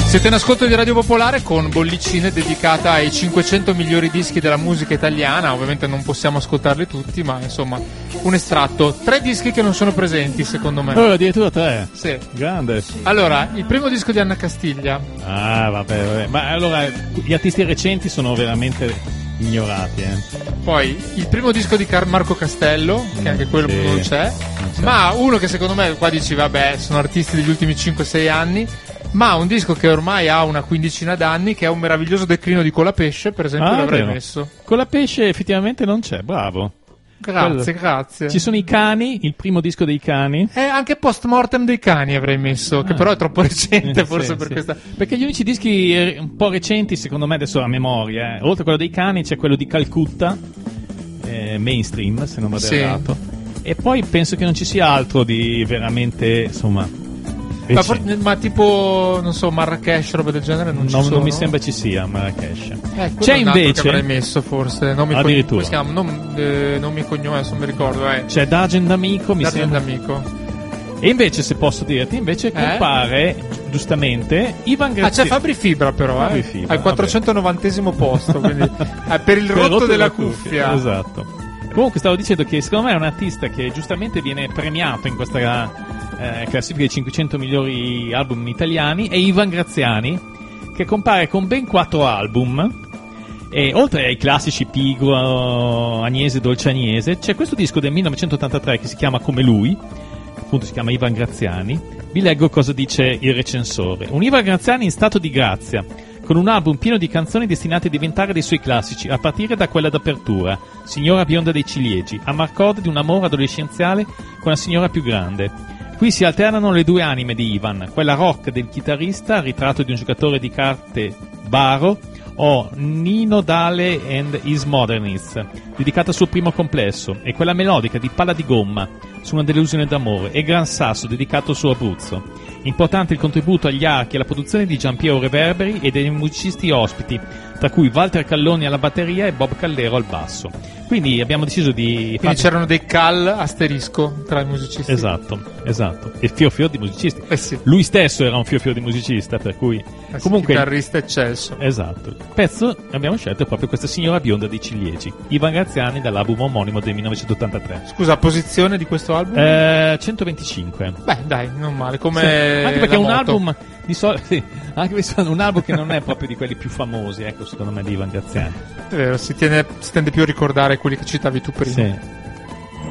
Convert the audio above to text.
Siete in ascolto di Radio Popolare con Bollicine, dedicata ai 500 migliori dischi della musica italiana. Ovviamente non possiamo ascoltarli tutti, ma insomma un estratto. 3 dischi che non sono presenti secondo me. Oh, addirittura 3? Sì. Grande. Allora, il primo disco di Anna Castiglia. Ah, vabbè. Ma allora gli artisti recenti sono veramente ignorati, Poi il primo disco di Marco Castello, che anche quello Sì, non c'è. Ma uno che secondo me, qua dici vabbè, sono artisti degli ultimi 5-6 anni, ma un disco che ormai ha una quindicina d'anni, che è un meraviglioso declino di Colapesce, per esempio, l'avrei messo. Colapesce effettivamente non c'è, bravo. Grazie. Ci sono i Cani, il primo disco dei Cani. Anche Post Mortem dei Cani avrei messo, che però è troppo recente, forse sì. questa. Perché gli unici dischi un po' recenti, secondo me, adesso a memoria, oltre a quello dei Cani c'è quello di Calcutta, mainstream, se non vado errato. E poi penso che non ci sia altro di veramente, insomma... Ma tipo, non so, Marrakesh, roba del genere non ci sono? Non mi sembra ci sia Marrakesh. C'è invece che avrei messo forse, addirittura. Come si chiama? Non mi cognome, adesso non mi ricordo. C'è D'Argent D'Amico, mi sembra. D'Amico. E invece, se posso dirti, invece compare giustamente Ivan Graziani. C'è Fabri Fibra però, Fabri Fibra, al 490esimo posto, quindi per il rotto della cuffia. Esatto. Comunque stavo dicendo che secondo me è un artista che giustamente viene premiato in questa classifica dei 500 migliori album italiani, è Ivan Graziani, che compare con ben 4 album. E oltre ai classici Pigro, Agnese, Dolce Agnese, c'è questo disco del 1983 che si chiama come lui, appunto si chiama Ivan Graziani. Vi leggo cosa dice il recensore. Un Ivan Graziani in stato di grazia, con un album pieno di canzoni destinate a diventare dei suoi classici, a partire da quella d'apertura, Signora bionda dei ciliegi, a marcorde di un amore adolescenziale con la signora più grande. Qui si alternano le due anime di Ivan, quella rock del chitarrista, ritratto di un giocatore di carte Baro, o Nino Dale and His Modernists, dedicata al suo primo complesso, e quella melodica di Palla di gomma, su una delusione d'amore, e Gran Sasso, dedicato al suo Abruzzo. Importante il contributo agli archi e alla produzione di Giampiero Reverberi e dei musicisti ospiti, tra cui Walter Calloni alla batteria e Bob Callero al basso. Quindi abbiamo deciso di... Quindi c'erano dei Cal asterisco tra i musicisti. Esatto. E fior di musicisti. Sì. Lui stesso era un fior di musicista, per cui... comunque chitarrista eccelso. Esatto. Il pezzo abbiamo scelto è proprio questa Signora bionda dei ciliegi, Ivan Graziani, dall'album omonimo del 1983. Scusa, posizione di questo album? 125. Beh, dai, non male. Come anche perché è un moto. album di solito, anche perché è un album che non è proprio di quelli più famosi, ecco, secondo me, di Ivan Graziani. È vero, si tende più a ricordare quelli che citavi tu prima. Sì.